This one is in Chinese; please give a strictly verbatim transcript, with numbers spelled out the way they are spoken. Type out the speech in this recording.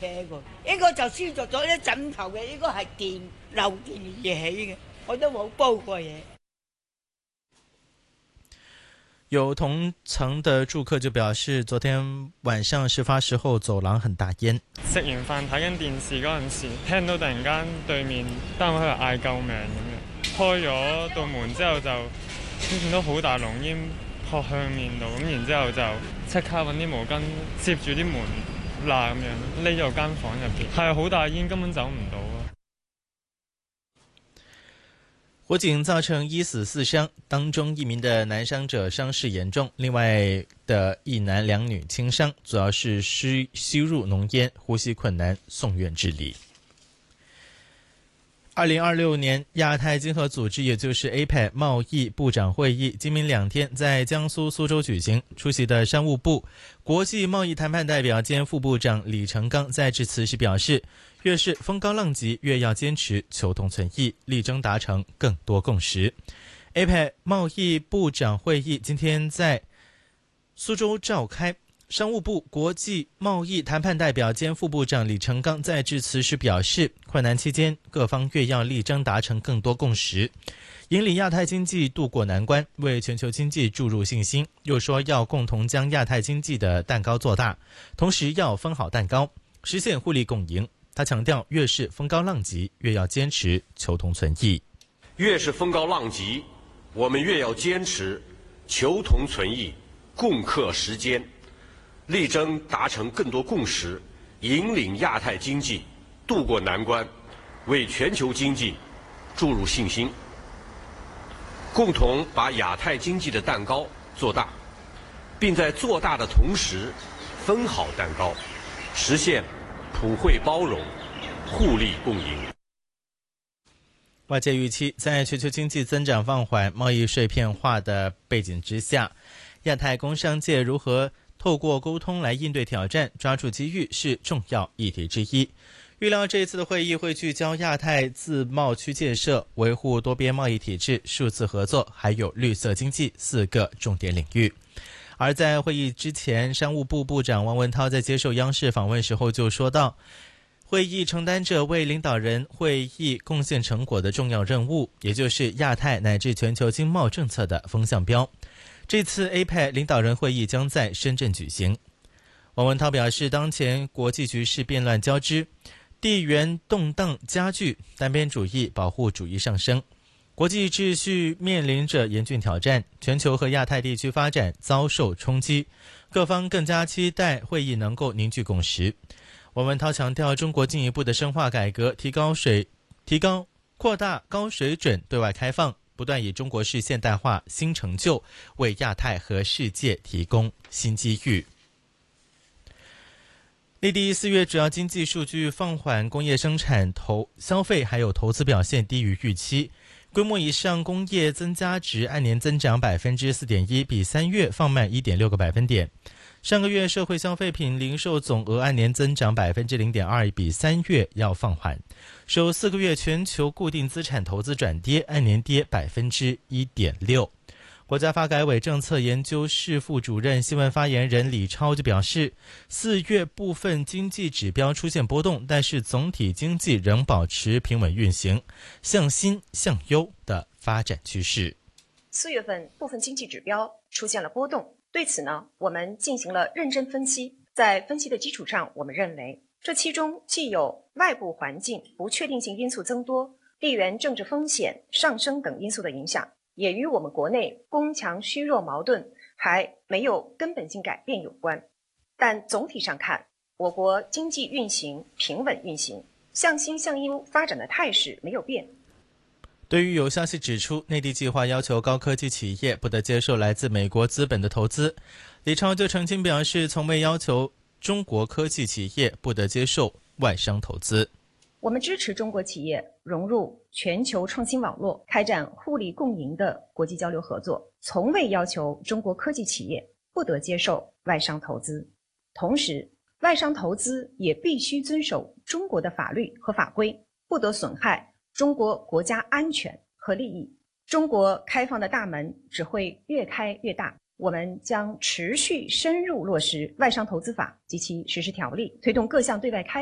車個，應該就燒着咗啲枕頭嘅，應該係電漏電而起嘅，我都冇煲過嘢。 有同層的住客就表示，昨天晚上事發時候走廊很大煙。 食完飯睇緊電視嗰陣時，聽到突然間對面單位喺度嗌救命咁樣，開咗道門之後就見到好大濃煙撲向面度，咁然之後就即刻揾啲毛巾接住啲門罅咁樣，匿咗間房入邊，係好大煙，根本走唔到啊！ 火警造成一死四傷，當中一名的男傷者傷勢嚴重，另外的一男兩女輕傷，主要是吸吸入濃煙，呼吸困難，送院治理。二零二六年亞太經合組織，也就是 A P E C 貿易部長會議，今明兩天在江蘇蘇州舉行。出席的商務部國際貿易談判代表兼副部長李成鋼在致辭時表示，越是風高浪急，越要堅持求同存異，力爭達成更多共識。A P E C 貿易部長會議今天在蘇州召開。商務部國際貿易談判代表兼副部長李成鋼在致辭時表示，困難期間各方越要力爭達成更多共識，引領亞太經濟渡過難關，為全球經濟注入信心。又說要共同將亞太經濟的蛋糕做大，同時要分好蛋糕，實現互利共贏。他強調，越是風高浪急，越要堅持求同存異。 越是風高浪急，我們越要堅持求同存異，共克時艱，力爭達成更多共識，引領亞太經濟渡過難關，為全球經濟注入信心，共同把亞太經濟的蛋糕做大，並在做大的同時分好蛋糕，實現普惠包容、互利共贏。 外界預期，在全球經濟增長放緩、貿易碎片化的背景之下，亞太工商界如何透過溝通來應對挑戰，抓住機遇是重要議題之一。預料這一次的會議會聚焦亞太自貿區建設、維護多邊貿易體制、數字合作，還有綠色經濟四個重點領域。而在會議之前，商務部部長王文濤在接受央視訪問時候就說到，會議承擔着為領導人會議貢獻成果的重要任務，也就是亞太乃至全球經貿政策的風向標。這次 A P E C 領導人會議將在深圳舉行。王文濤表示，當前國際局勢變亂交織，地緣動盪加劇，單邊主義、保護主義上升，國際秩序面臨着嚴峻挑戰，全球和亞太地區發展遭受衝擊，各方更加期待會議能夠凝聚共識。王文濤強調，中國進一步的深化改革，提高水提高擴大高水準對外開放，不斷以中國式現代化新成就為亞太和世界提供新機遇。內地四月主要經濟數據放緩，工業生產、投消費還有投資表現低於預期，規模以上工業增加值按年增長百分之四點一，比三月放慢一點六個百分點。上個月社會消費品零售總額按年增長百分之零點二，比三月要放緩。首四個月全球固定資產投資轉跌，按年跌百分之一點六。國家發改委政策研究室副主任、新聞發言人李超就表示，四月部分經濟指標出現波動，但是總體經濟仍保持平穩運行，向新向優的發展趨勢。 四月份部分經濟指標出現了波動，對此呢，我們進行了認真分析。在分析的基礎上，我們認為這其中既有外部環境不確定性因素增多、地緣政治風險上升等因素的影響，也與我們國內供強虛弱矛盾還沒有根本性改變有關。但總體上看，我國經濟運行平穩運行，向新向優發展的態勢沒有變。 對於有消息指出，內地計劃要求高科技企業不得接受來自美國資本的投資，李超就澄清表示，從未要求中國科技企業不得接受外商投資。 我們支持中國企業融入全球創新網絡，開展互利共贏的國際交流合作，從未要求中國科技企業不得接受外商投資。同時，外商投資也必須遵守中國的法律和法規，不得損害中國國家安全和利益。中國開放的大門只會越開越大，我們將持續深入落實外商投資法及其實施條例，推動各項對外開